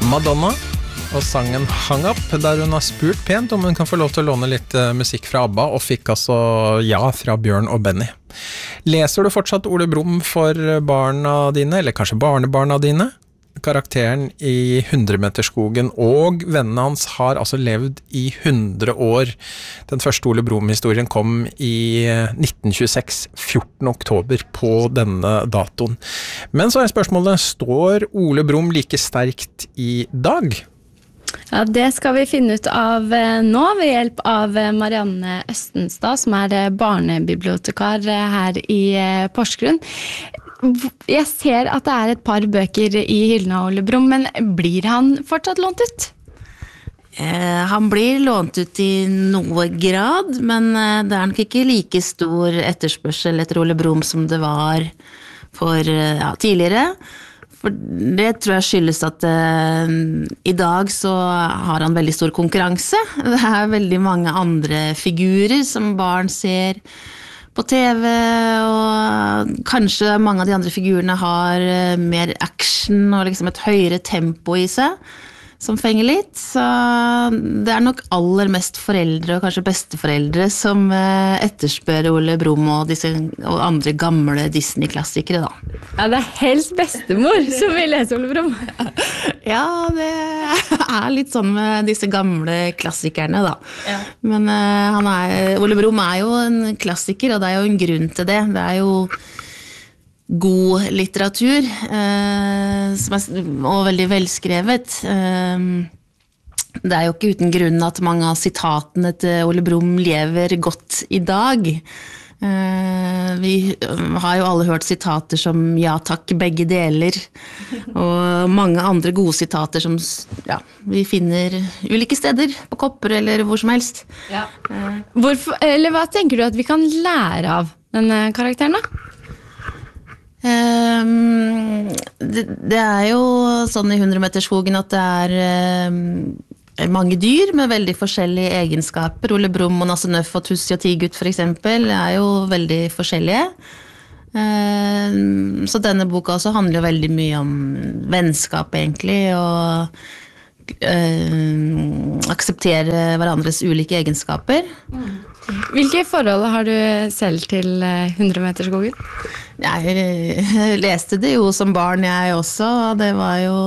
Madonna og sangen Hang Up, der hun har spurt pent om hun kan få lov til å låne litt musikk fra ABBA, og fikk altså ja fra Bjørn og Benny. Leser du fortsatt Ole Brumm for barna dine, eller kanskje barnebarna dine? Karakteren i 100-meterskogen og vennene hans har altså levd i 100 år. Den første Ole Brumm-historien kom i 1926, 14. oktober på denne datoen. Men så er spørsmålet, står Ole Brumm like sterkt i dag? Ja, det skal vi finne ut av nå ved hjelp av Marianne Østenstad, som er barnebibliotekar her i Porsgrunn. Jeg ser at det er et par bøker i hyllene av Ole Brumm, men blir han fortsatt lånt ut? Han blir lånt ut i noe grad, men det er nok ikke like stor etterspørsel etter Ole Brumm som det var for tidligere. For det tror jeg skyldes at i dag så har han veldig stor konkurranse. Det er veldig mange andre figurer som barn ser på TV, og kanskje mange av de andre figurene har mer action og liksom et høyere tempo i seg, som fenger litt. Så det er nok aller mest foreldre og kanskje besteforeldre som etterspør Ole Brumm og andre gamle Disney-klassikere da. Ja, det er helst bestemor som vil lese Ole Brumm. Ja, det er litt sånn med disse gamle klassikerne da. Ja. Men Ole Brumm er jo en klassiker, og det er jo en grunn til det. Det er jo god litteratur og veldig velskrevet. Det er jo ikke uten grunn at mange av sitatene til Ole Brumm lever godt i dag. Vi har jo alle hørt sitater som «Ja takk, begge deler», og mange andre gode sitater som vi finner ulike steder, på kopper eller hvor som helst. Ja. Hva tenker du at vi kan lære av denne karakteren da? Det er jo sånn i 100-meterskogen at det er mange dyr med veldig forskjellige egenskaper. Ole Brumm og Nasse Nøff og Tussi og Tigut for eksempel er jo veldig forskjellige. Så denne boka også handler jo veldig mye om vennskap egentlig, og akseptere hverandres ulike egenskaper. Hvilke forhold har du selv til 100-meterskogen? Jeg leste det jo som barn jeg også, og det var jo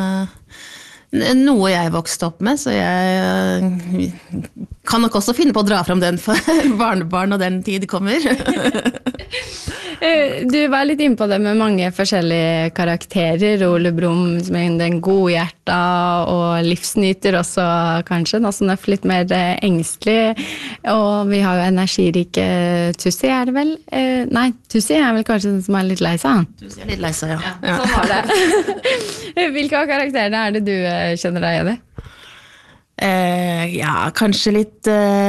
noe jeg vokste opp med, så jeg kan nok også finne på å dra frem den for barnebarn når den tid kommer. Du var litt inne på det med mange forskjellige karakterer. Ole Brumm som er den godhjerta og livsnyter også kanskje, Nasse Nøff litt mer engstelig. Og vi har jo energirike Tussi, er det vel? Nei, Tussi er vel kanskje den som er litt lei seg. Tussi er litt lei seg, ja. Sånn var det. Hvilke av karakterene er det du kjenner deg igjen i? Kanskje litt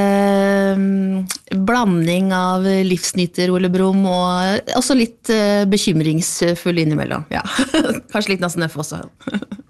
blanding av livsnyter Ole Brumm og også litt bekymringsfull innimellom. Ja. Kanskje litt Nasse Nøff også.